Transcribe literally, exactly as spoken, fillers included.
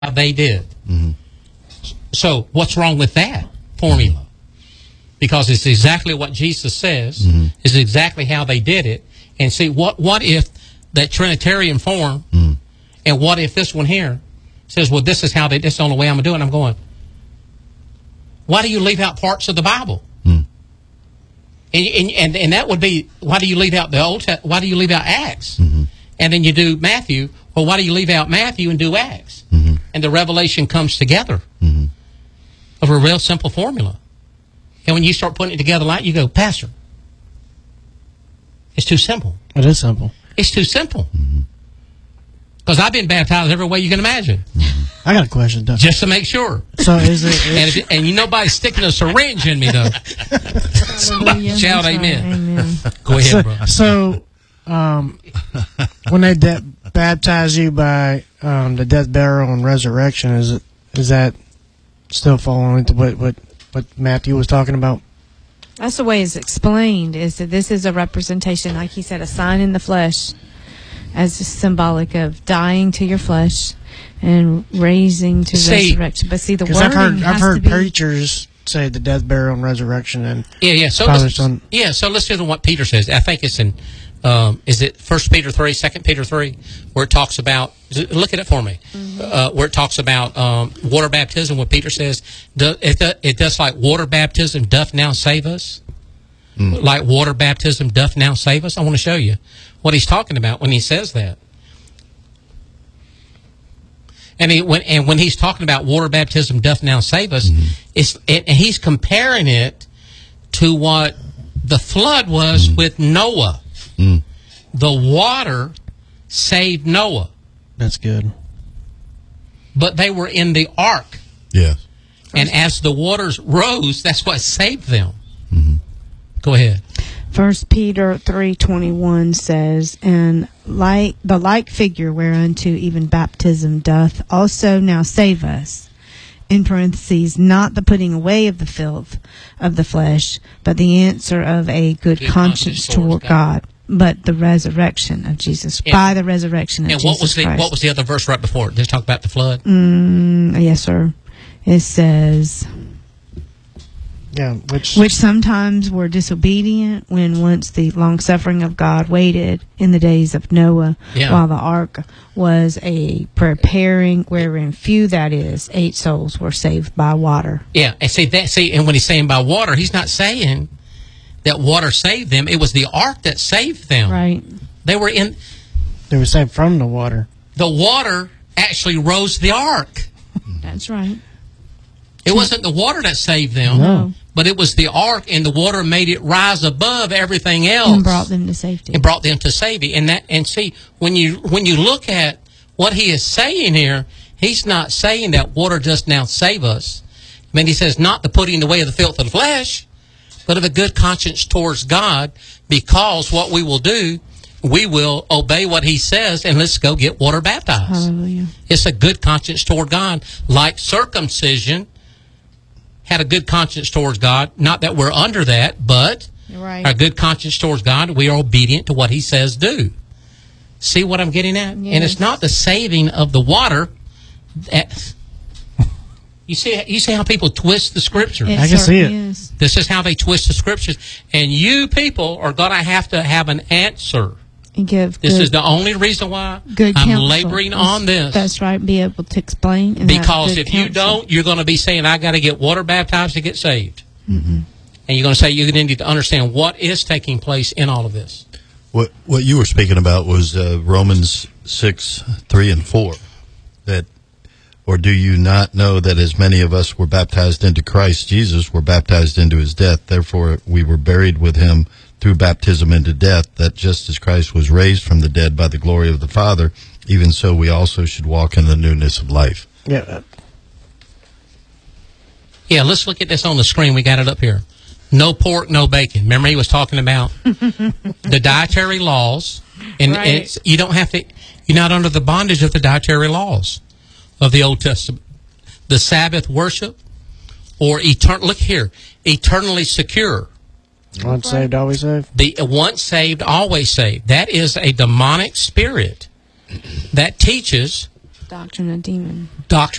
they did. Mm-hmm. So what's wrong with that formula? Because it's exactly what Jesus says. Mm-hmm. Is exactly how they did it. And see, what what if that Trinitarian form, mm-hmm. and what if this one here says, well, this is how they, this is the only way I'm going to do it. And I'm going, why do you leave out parts of the Bible? Mm. And, and, and, and that would be, why do you leave out the Old Testament? Why do you leave out Acts? Mm-hmm. And then you do Matthew. Well, why do you leave out Matthew and do Acts? Mm-hmm. And the revelation comes together mm-hmm. of a real simple formula. And when you start putting it together like, you go, Pastor, it's too simple. It is simple. It's too simple. Mm-hmm. Because I've been baptized every way you can imagine. Mm-hmm. I got a question, Doug. Just to make sure. So is it... and, if, and you nobody's sticking a syringe in me, though. Somebody shout amen. amen. Go ahead, so, bro. So, um, when they de- baptize you by um, the death, burial, and resurrection, is it is that still falling into what, what, what Matthew was talking about? That's the way it's explained, is that this is a representation, like he said, a sign in the flesh, as symbolic of dying to your flesh and raising to See, resurrection. But see, the wording I've heard, has I've to heard be... preachers say the death, burial, and resurrection, and Yeah, yeah. So Father, let's, Son. yeah, so let's listen to what Peter says. I think it's in, um, is it First Peter three, Second Peter three, where it talks about, look at it for me, mm-hmm. uh, where it talks about um, water baptism, what Peter says, do, it, do, it does like water baptism doth now save us. Mm. Like water baptism doth now save us. I want to show you what he's talking about when he says that. And, he, when, and when he's talking about water baptism doth now save us, mm-hmm. it's, it, and he's comparing it to what the flood was mm. with Noah. Mm. The water saved Noah. That's good. But they were in the ark. Yeah. And as the waters rose, that's what saved them. Mm-hmm. Go ahead. First Peter three twenty one says, and like the like figure whereunto even baptism doth also now save us. In parentheses, not the putting away of the filth of the flesh, but the answer of a good, good conscience, conscience toward God. God. But the resurrection of Jesus, And, by the resurrection of and Jesus what was the Christ. what was the other verse right before it? Did it talk about the flood? Mm, yes, sir. It says, Yeah, which which sometimes were disobedient when once the long-suffering of God waited in the days of Noah, Yeah. while the ark was a preparing, wherein few, that is, eight souls were saved by water. Yeah, and see that. See, and when he's saying by water, he's not saying that water saved them. It was the ark that saved them. Right. They were in they were saved from the water. the water. Actually, rose the ark. That's right. It wasn't the water that saved them. No. But it was the ark, and the water made it rise above everything else, And brought them to safety. and brought them to safety. And that, and see, when you when you look at what he is saying here, he's not saying that water does now save us. I mean, he says not the putting away of the filth of the flesh, but of a good conscience towards God. Because what we will do, we will obey what he says, and let's go get water baptized. Hallelujah. It's a good conscience toward God, like circumcision had a good conscience towards God. Not that we're under that, but Right. our good conscience towards God, we are obedient to what he says do. See what I'm getting at? Yes. And it's not the saving of the water. That, you see, you see how people twist the scripture. It I can see certainly it. is. This is how they twist the scriptures. And you people are going to have to have an answer. And give This good, is the only reason why good I'm counsel. laboring That's- on this. That's right. Be able to explain. And have Because good if you counsel. don't, you're going to be saying, I got to get water baptized to get saved. Mm-hmm. And you're going to say you need to understand what is taking place in all of this. What what you were speaking about was uh, Romans six three and four. That, or do you not know that as many of us were baptized into Christ Jesus were baptized into his death? Therefore, we were buried with him through baptism into death. That just as Christ was raised from the dead by the glory of the Father, even so we also should walk in the newness of life. Yeah. Yeah, let's look at this on the screen. We got it up here. No pork, no bacon. Remember, he was talking about the dietary laws, and, Right. and it's, you don't have to. You're not under the bondage of the dietary laws of the Old Testament. The Sabbath worship, or eternal. Look here, eternally secure. Once saved, always saved. The once saved, always saved. That is a demonic spirit that teaches Doctrine of demon. Doctrine